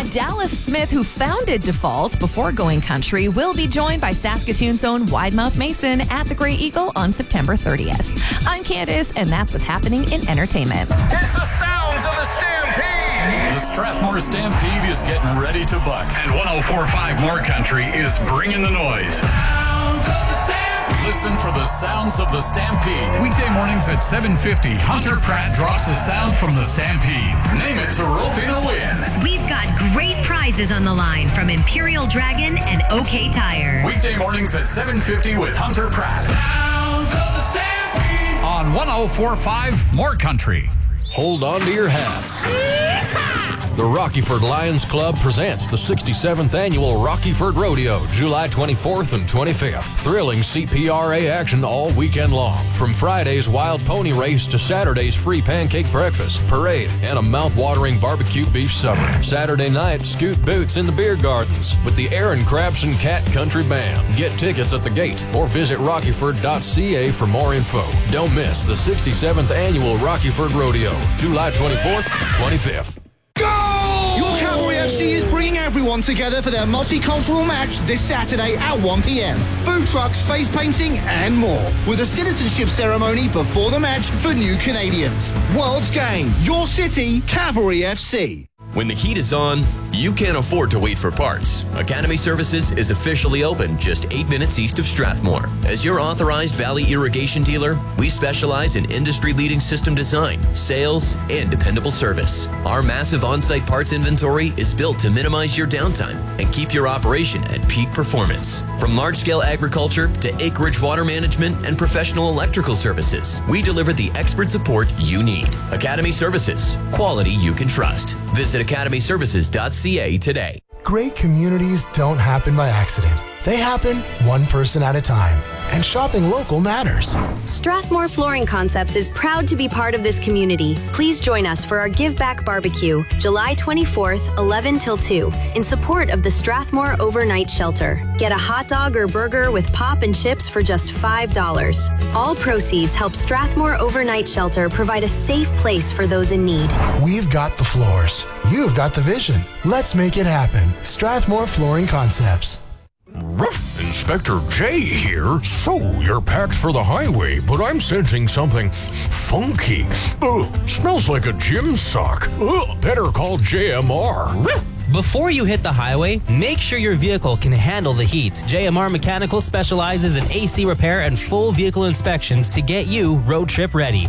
Dallas Smith, who founded Default before going country, will be joined by Saskatoon's own Widemouth Mason at the Grey Eagle on September 30th. I'm Candace, and that's what's happening in entertainment. It's the sounds of the Stampede. The Strathmore Stampede is getting ready to buck. And 104.5 More Country is bringing the noise. Listen for the sounds of the Stampede. Weekday mornings at 7:50, Hunter Pratt drops the sound from the Stampede. Name it to rope in a win. We've got great prizes on the line from Imperial Dragon and OK Tire. Weekday mornings at 7:50 with Hunter Pratt. Sounds of the Stampede. On 104.5 More Country. Hold on to your hats. The Rockyford Lions Club presents the 67th Annual Rockyford Rodeo, July 24th and 25th. Thrilling CPRA action all weekend long. From Friday's wild pony race to Saturday's free pancake breakfast, parade, and a mouth-watering barbecue beef supper. Saturday night, scoot boots in the beer gardens with the Aaron Crabson Cat Country Band. Get tickets at the gate or visit rockyford.ca for more info. Don't miss the 67th Annual Rockyford Rodeo, July 24th and 25th. Your Cavalry FC is bringing everyone together for their multicultural match this Saturday at 1 p.m. Food trucks, face painting, and more. With a citizenship ceremony before the match for new Canadians. World's Game, your city, Cavalry FC. When the heat is on, you can't afford to wait for parts. Academy Services is officially open just 8 minutes east of Strathmore. As your authorized Valley irrigation dealer, we specialize in industry-leading system design, sales, and dependable service. Our massive on-site parts inventory is built to minimize your downtime and keep your operation at peak performance. From large-scale agriculture to acreage water management and professional electrical services, we deliver the expert support you need. Academy Services, quality you can trust. Visit academyservices.ca today. Great communities don't happen by accident. They happen one person at a time. And shopping local matters. Strathmore Flooring Concepts is proud to be part of this community. Please join us for our Give Back Barbecue, July 24th, 11 till 2, in support of the Strathmore Overnight Shelter. Get a hot dog or burger with pop and chips for just $5. All proceeds help Strathmore Overnight Shelter provide a safe place for those in need. We've got the floors. You've got the vision. Let's make it happen. Strathmore Flooring Concepts. Inspector J here. So, you're packed for the highway, but I'm sensing something funky. Smells like a gym sock. Better call JMR. Before you hit the highway, make sure your vehicle can handle the heat. JMR Mechanical specializes in AC repair and full vehicle inspections to get you road trip ready.